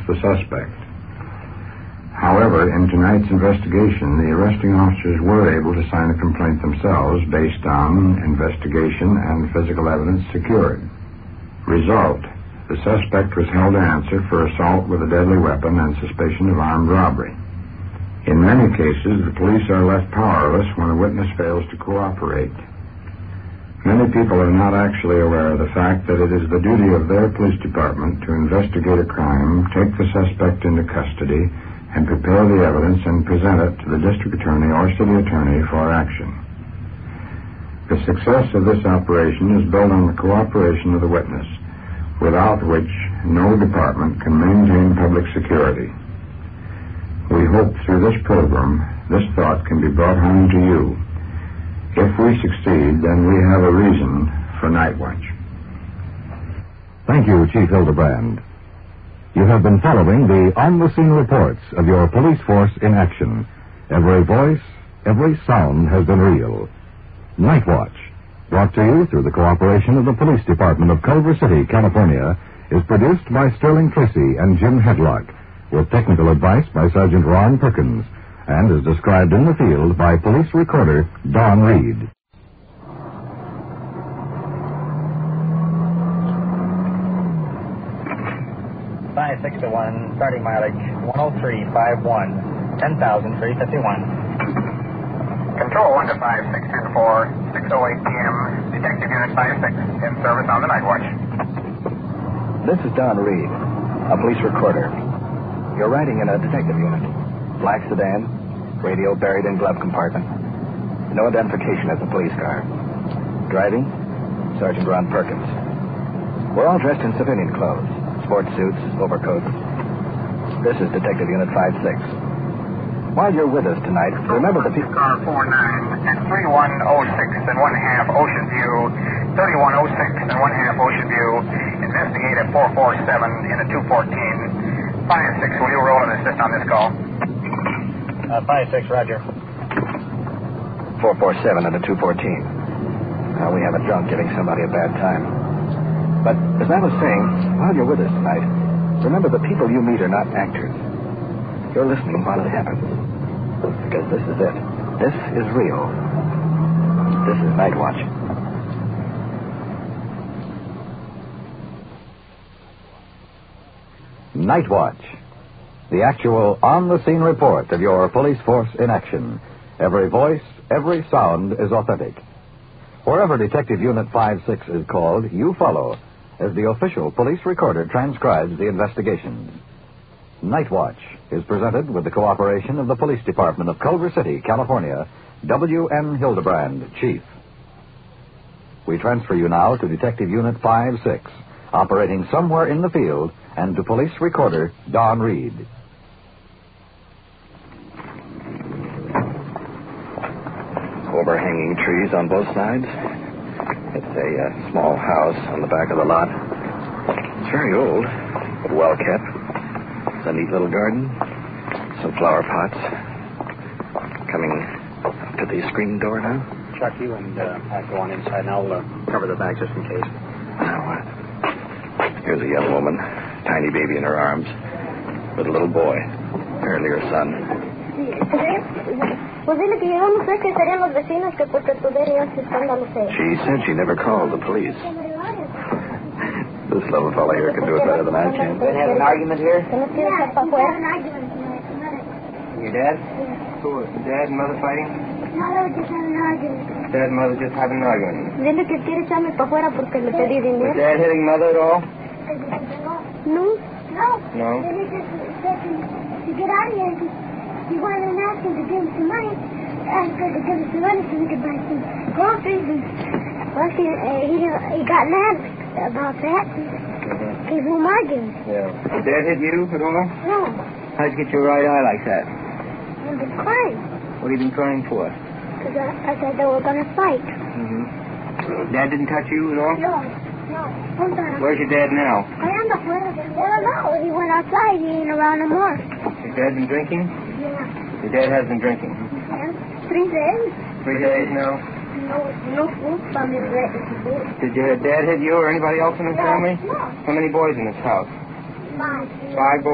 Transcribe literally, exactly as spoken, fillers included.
the suspect. However, in tonight's investigation, the arresting officers were able to sign a complaint themselves based on investigation and physical evidence secured. Result: the suspect was held to answer for assault with a deadly weapon and suspicion of armed robbery. In many cases, the police are left powerless when a witness fails to cooperate. Many people are not actually aware of the fact that it is the duty of their police department to investigate a crime, take the suspect into custody, and prepare the evidence and present it to the district attorney or city attorney for action. The success of this operation is built on the cooperation of the witness, without which no department can maintain public security. We hope through this program this thought can be brought home to you. If we succeed, then we have a reason for Night Watch. Thank you, Chief Hildebrand. You have been following the on-the-scene reports of your police force in action. Every voice, every sound has been real. Night Watch, brought to you through the cooperation of the Police Department of Culver City, California, is produced by Sterling Tracy and Jim Hedlock, with technical advice by Sergeant Ron Perkins, and is described in the field by police recorder Don Reed. five six to one, starting mileage one oh three point five one, ten thousand three hundred fifty-one. Control one to five six two four, six oh eight p.m. Detective Unit five six in service on the Night Watch. This is Don Reed, a police recorder. You're riding in a detective unit. Black sedan, radio buried in glove compartment. No identification as a police car. Driving, Sergeant Ron Perkins. We're all dressed in civilian clothes. Sports suits, overcoats. This is Detective Unit five six. While you're with us tonight, remember the people... Car four nine and thirty-one oh six and one half Ocean View, thirty-one oh six and one half Ocean View. Investigate at four four seven in a two fourteen. five six, will you roll and assist on this call? Uh, five six, roger. four four seven and a two fourteen. Now, we have a drunk giving somebody a bad time. But, as I was saying, while you're with us tonight, remember the people you meet are not actors. You're listening while it happens. Because this is it. This is real. This is Night Watch. Night Watch, the actual on-the-scene report of your police force in action. Every voice, every sound is authentic. Wherever Detective Unit five six is called, you follow as the official police recorder transcribes the investigations. Night Watch is presented with the cooperation of the Police Department of Culver City, California. W N Hildebrand, Chief. We transfer you now to Detective Unit five six, operating somewhere in the field, and to police recorder Don Reed. Overhanging trees on both sides. It's a uh, small house on the back of the lot. It's very old, but well kept. It's a neat little garden. Some flower pots. Coming up to the screen door now. Chuck, you and uh, I'll go on inside, and I'll uh, cover the back just in case. Now, uh, here's a young woman, tiny baby in her arms, with a little boy, apparently her son. Pues dile que yo no sé qué serían los vecinos que porque tú verías escándalo feo. She said she never called the police. This little fella here can do it better than I can. They have an argument here? ¿No quieres ir para afuera? Your dad? Who? Dad and mother fighting? No, they were just having an argument. Dad and mother just having an argument. Dile que quiere echarme para afuera porque le pedí Was dinero. Dad hitting mother at all? No. No. No. Then he just said to, to get out of here. He wanted to ask him to give him some money. Asked her to give him some money so we could buy some groceries. And well, he, uh, he, he got mad about that. Mm-hmm. Gave him arguing. Yeah. Did Dad hit you at all? No. How'd you get your right eye like that? I've been crying. What have you been crying for? Because I, I said they were going to fight. Mm-hmm. Dad didn't touch you at all? No. No. Hold on. Where's your dad now? I am the I don't know. He went outside. He ain't around no more. Your dad been drinking? Yeah. Your dad has been drinking. Yeah. Three days. Three days now? No, no food from his red. Did your dad hit you or anybody else in the No. family? No. How many boys in this house? Five. Five boys.